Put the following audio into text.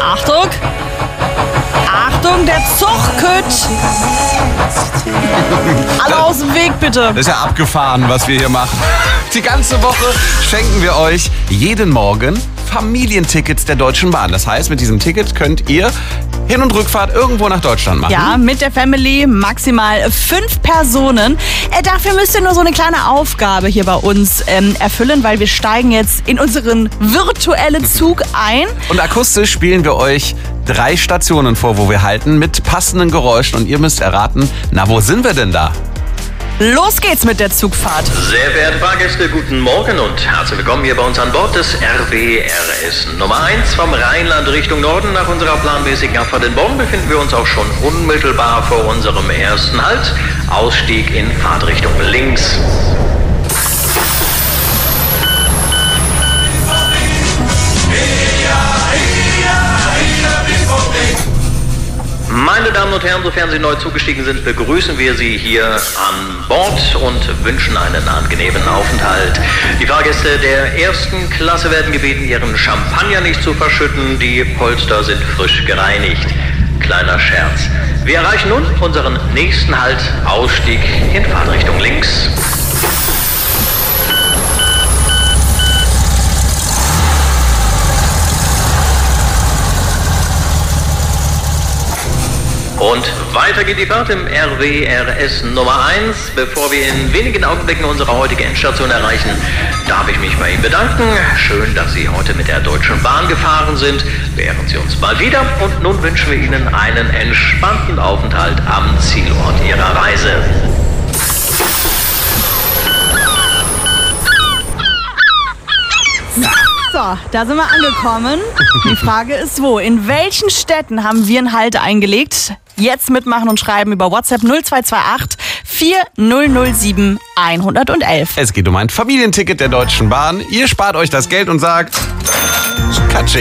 Achtung! Achtung, der Zug kütt! Alle aus dem Weg, bitte. Das ist ja abgefahren, was wir hier machen. Die ganze Woche schenken wir euch jeden Morgen Familientickets der Deutschen Bahn. Das heißt, mit diesem Ticket könnt ihr Hin- und Rückfahrt irgendwo nach Deutschland machen. Ja, mit der Family maximal 5 Personen. Dafür müsst ihr nur so eine kleine Aufgabe hier bei uns erfüllen, weil wir steigen jetzt in unseren virtuellen Zug ein. Und akustisch spielen wir euch 3 Stationen vor, wo wir halten, mit passenden Geräuschen. Und ihr müsst erraten, na, wo sind wir denn da? Los geht's mit der Zugfahrt. Sehr verehrte Fahrgäste, guten Morgen und herzlich willkommen hier bei uns an Bord des RWRS Nummer 1 vom Rheinland Richtung Norden. Nach unserer planmäßigen Abfahrt in Bonn befinden wir uns auch schon unmittelbar vor unserem ersten Halt. Ausstieg in Fahrtrichtung links. Meine Damen und Herren, sofern Sie neu zugestiegen sind, begrüßen wir Sie hier an Bord und wünschen einen angenehmen Aufenthalt. Die Fahrgäste der ersten Klasse werden gebeten, ihren Champagner nicht zu verschütten. Die Polster sind frisch gereinigt. Kleiner Scherz. Wir erreichen nun unseren nächsten Halt, Ausstieg in Fahrtrichtung links. Und weiter geht die Fahrt im RWRS Nummer 1. Bevor wir in wenigen Augenblicken unsere heutige Endstation erreichen, darf ich mich bei Ihnen bedanken. Schön, dass Sie heute mit der Deutschen Bahn gefahren sind. Beehren Sie uns mal wieder. Und nun wünschen wir Ihnen einen entspannten Aufenthalt am Zielort Ihrer Reise. So, da sind wir angekommen. Die Frage ist, wo? In welchen Städten haben wir einen Halt eingelegt? Jetzt mitmachen und schreiben über WhatsApp 0228 4007 111. Es geht um ein Familienticket der Deutschen Bahn. Ihr spart euch das Geld und sagt, Katsching.